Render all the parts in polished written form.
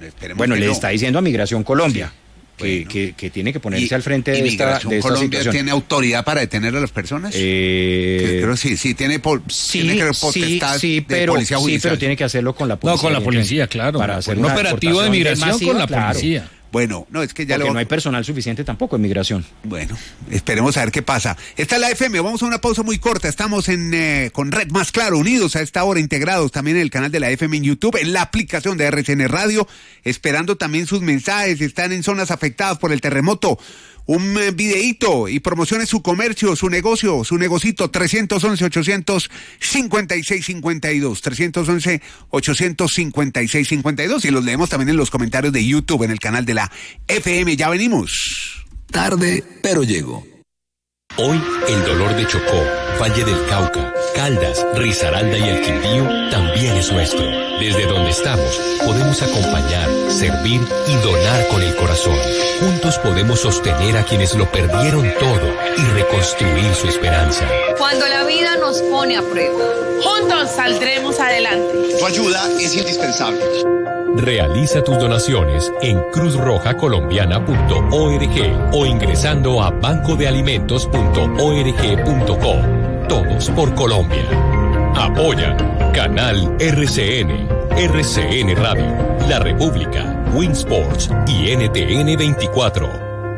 esperemos bueno, que le no. está diciendo a Migración Colombia. Bueno. Que tiene que ponerse al frente de esta Colombia situación. ¿Tiene autoridad para detener a las personas? Creo sí, tiene potestad de policía judicial. Sí, pero tiene que hacerlo con la policía. No, con la policía, claro. Para hacer un operativo de migración masiva, con la claro. policía. Bueno, no, es que ya Porque no hay personal suficiente tampoco en migración. Bueno, esperemos a ver qué pasa. Esta es la FM, vamos a una pausa muy corta. Estamos con Red Más Claro, unidos a esta hora, integrados también en el canal de la FM en YouTube, en la aplicación de RCN Radio, esperando también sus mensajes. Están en zonas afectadas por el terremoto. Un videíto y promocione su comercio, su negocio, su negocito, 311-856-52, 311-856-52, y los leemos también en los comentarios de YouTube, en el canal de la FM. Ya venimos. Tarde, pero llego. Hoy, el dolor de Chocó, Valle del Cauca, Caldas, Risaralda y el Quindío también es nuestro. Desde donde estamos, podemos acompañar, servir y donar con el corazón. Juntos podemos sostener a quienes lo perdieron todo y reconstruir su esperanza. Cuando la vida nos pone a prueba, juntos saldremos adelante. Tu ayuda es indispensable. Realiza tus donaciones en cruzrojacolombiana.org o ingresando a bancodealimentos.org.co. Todos por Colombia. Apoya Canal RCN, RCN Radio, La República, Winsports y NTN 24.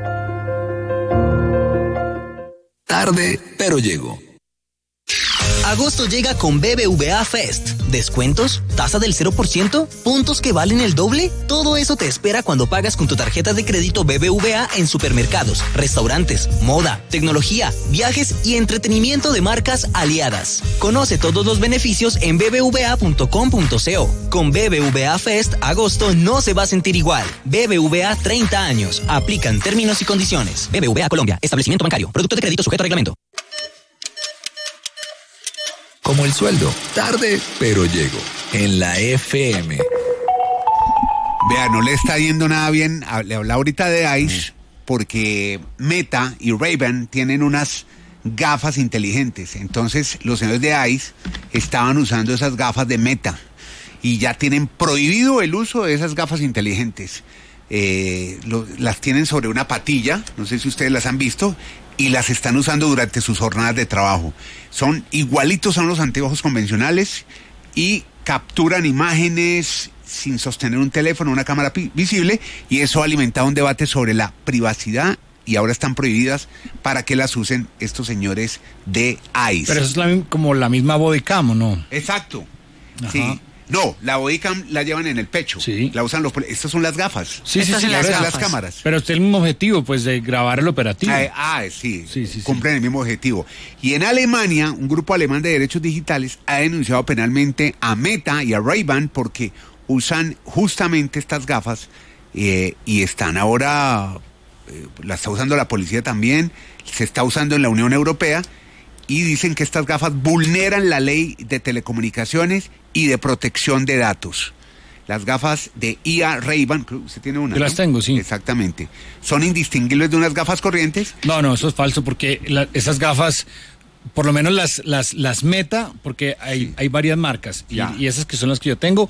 Tarde, pero llego. Agosto llega con BBVA Fest. ¿Descuentos? ¿Tasa del 0%? ¿Puntos que valen el doble? Todo eso te espera cuando pagas con tu tarjeta de crédito BBVA en supermercados, restaurantes, moda, tecnología, viajes y entretenimiento de marcas aliadas. Conoce todos los beneficios en bbva.com.co. Con BBVA Fest, agosto no se va a sentir igual. BBVA 30 años. Aplican términos y condiciones. BBVA Colombia. Establecimiento bancario. Producto de crédito sujeto a reglamento. Como el sueldo, tarde, pero llego. En la FM. Vea, no le está yendo nada bien. Le hablaba ahorita de ICE porque Meta y Ray-Ban tienen unas gafas inteligentes. Entonces, los señores de ICE estaban usando esas gafas de Meta y ya tienen prohibido el uso de esas gafas inteligentes. Las tienen sobre una patilla, no sé si ustedes las han visto, y las están usando durante sus jornadas de trabajo. Son igualitos a los anteojos convencionales y capturan imágenes sin sostener un teléfono, una cámara visible, y eso ha alimentado un debate sobre la privacidad y ahora están prohibidas para que las usen estos señores de ICE. Pero eso es como la misma bodycam, ¿o no? Exacto. Ajá. Sí. No, la bodycam la llevan en el pecho. Sí. La usan estas son las gafas. Sí, estas sí, son las cámaras. Pero es el mismo objetivo, pues, de grabar el operativo. Sí, cumplen el mismo objetivo. Y en Alemania, un grupo alemán de derechos digitales ha denunciado penalmente a Meta y a Ray-Ban porque usan justamente estas gafas y están ahora, la está usando la policía también, se está usando en la Unión Europea, y dicen que estas gafas vulneran la ley de telecomunicaciones y de protección de datos. Las gafas de IA Ray-Ban, usted tiene una. Yo las tengo, sí. Exactamente. ¿Son indistinguibles de unas gafas corrientes? No, eso es falso, porque esas gafas, por lo menos las Meta, porque hay varias marcas, y esas que son las que yo tengo,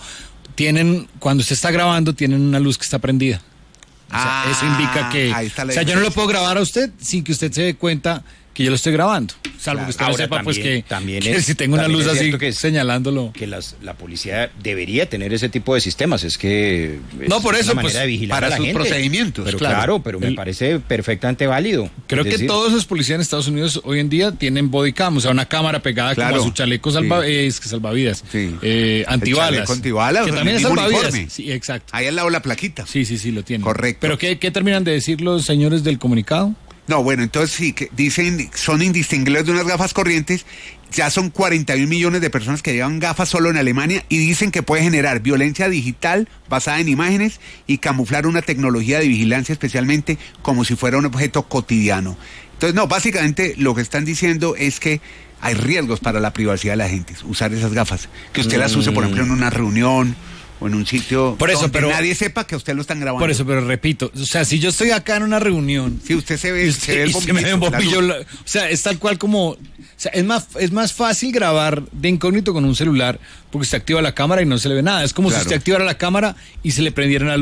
cuando usted está grabando, tienen una luz que está prendida. O sea, eso indica que... Ahí está la yo no lo puedo grabar a usted sin que usted se dé cuenta que yo lo estoy grabando. Salvo que usted no sepa, pues, que si tengo una luz así señalándolo. Que la policía debería tener ese tipo de sistemas. Es que no, por eso, una manera de vigilar para a la sus gente. Procedimientos. Pero claro, me parece perfectamente válido. Creo que todos los policías en Estados Unidos hoy en día tienen bodycam, o sea, una cámara pegada como a su chaleco salvavidas. Sí. Antibalas. Antibalas. Que también es salvavidas. Uniforme. Sí, exacto. Ahí al lado la plaquita. Sí, lo tienen. Correcto. Pero ¿qué terminan de decir los señores del comunicado? No, bueno, entonces sí, que dicen son indistinguibles de unas gafas corrientes. Ya son 41 millones de personas que llevan gafas solo en Alemania y dicen que puede generar violencia digital basada en imágenes y camuflar una tecnología de vigilancia especialmente como si fuera un objeto cotidiano. Entonces, no, básicamente lo que están diciendo es que hay riesgos para la privacidad de la gente, usar esas gafas. Que usted las use, por ejemplo, en una reunión o en un sitio donde nadie sepa que a usted lo están grabando. Por eso, pero repito, o sea, si yo estoy acá en una reunión... Si usted se ve el bombillo, se me ve un bombillo, o sea, es tal cual como... O sea, es más fácil grabar de incógnito con un celular porque se activa la cámara y no se le ve nada. Es como si usted activara la cámara y se le prendiera la luz.